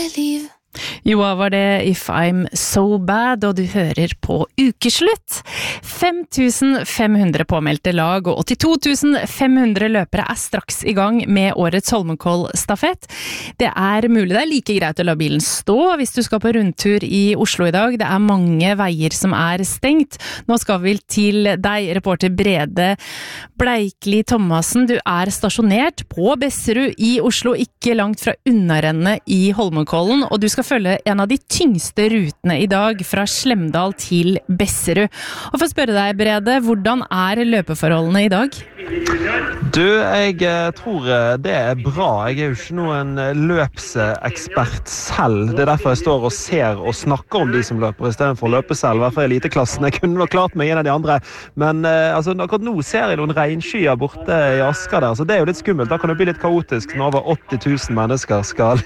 liv. Joa, var det If I'm So Bad, og du hører på ukeslutt. 5500 påmeldte lag og 82.500 løpere straks i gang med årets Holmenkollstafett. Det mulig, det like greit å la bilen stå hvis du skal på rundtur i Oslo i dag. Det mange veier som stengt. Nå skal vi til deg, reporter Brede Bleikli Thomassen. Du stasjonert på Besserud i Oslo, ikke langt fra unnarennet i Holmenkollen, og du skal følge en av de tyngste rutene i dag fra Slemdal til Besserud. Og for å spørre deg, Brede, hvordan løpeforholdene i dag? Du, jeg tror det bra. Jeg jo ikke noen løpsekspert selv. Det derfor jeg står og ser og snakker om de som løper i stedet for å løpe selv. I hvert fall i eliteklassen. Jeg kunne nok klart meg en av de andre. Men akkurat nå ser jeg noen regnskyer borte i Asker der, så det jo litt skummelt. Da kan det bli litt kaotisk når over 80.000 mennesker skal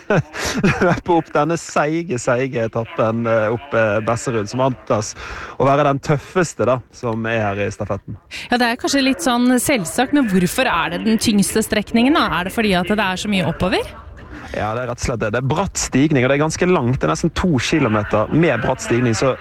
løpe opp denne seige etappen opp Besserud, som antas å være den tøffeste da, som her i stafetten. Ja, det kanskje litt sånn selvsagt, men hvorfor det den tyngste strekningen da? Det fordi at det så mye oppover? Ja, det rett og slett det. Det bratt stigning, og det ganske langt. Det nesten 2 kilometer med bratt stigning, så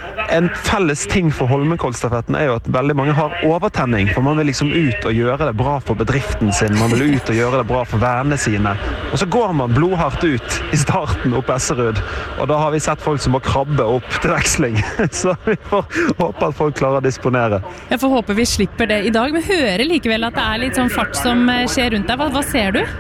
en felles ting for Holmenkollstafetten jo at veldig mange har overtenning, for man vil liksom ut og gjøre det bra for bedriften sin, man vil ut og gjøre det bra for vennene sine, og så går man blodhardt ut i starten opp Besserud, og da har vi sett folk som må krabbe opp til veksling, så vi får håpe at folk klarer å disponere. Jeg får håpe vi slipper det i dag, men hører likevel at det litt sånn fart som skjer rundt deg. Hva ser du?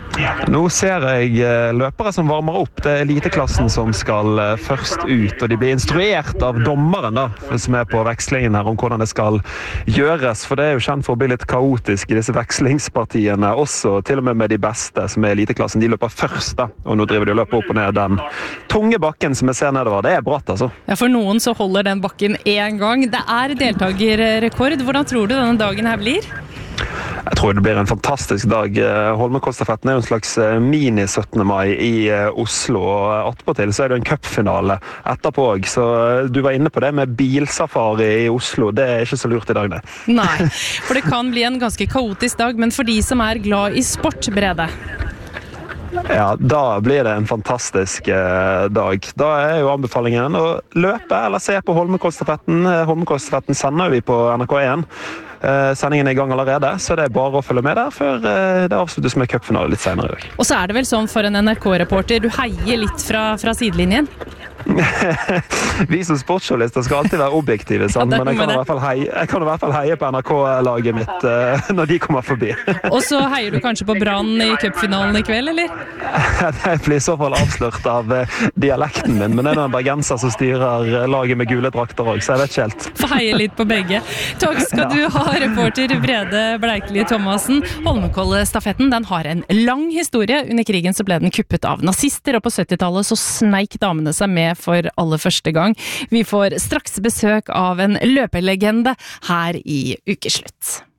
Nå ser jeg løpere som varmer opp. Det eliteklassen som skal først ut, og de blir instruert av dommeren da, som på vekslingen her, om hvordan det skal gjøres, for det jo kjent for å bli litt kaotisk i disse vekslingspartiene, også til og med de beste som eliteklassen. De løper først da, og nå driver de og løper opp og ned den tunge bakken som jeg ser nedover. Det bratt, altså. Ja, for noen så holder den bakken en gang. Det deltagerrekord. Hvordan tror du denne dagen her blir? Jeg tror det blir en fantastisk dag. Holmenkollstafetten jo en slags mini 17. mai i Oslo, og attpåtil så det en cupfinale etterpå også. Så du var inne på det med bilsafari i Oslo, det ikke så lurt i dag, det. Nei, for det kan bli en ganske kaotisk dag, men for de som glad i sport, Brede? Ja, da blir det en fantastisk dag. Da jo anbefalingen å løpe eller se på Holmenkollstafetten. Holmenkollstafetten sender vi på NRK1. Sendingen i gang allerede, så det bare å følge med der før det avsluttes med cupfinale litt senere i dag. Og så det vel sånn for en NRK-reporter, du heier litt fra sidelinjen? Vi som sportsjournalister skal alltid være objektive, sant? Men jeg kan i hvert fall heie på NRK-laget mitt når de kommer forbi. Og så heier du kanskje på Brann i cupfinalen i kveld, eller? Det blir i så fall avslørt av dialekten min, men det noen bergenser som styrer laget med gule drakter også, så jeg vet ikke helt. Få heie litt på begge. Takk skal du ha, reporter Brede Bleikli Thomassen. Holmenkollstafetten, den har en lang historie. Under krigen så ble den kuppet av nazister, og på 70-tallet så sneik damene seg med for aller første gang. Vi får straks besøk av en løpelegende her i Ukeslutt.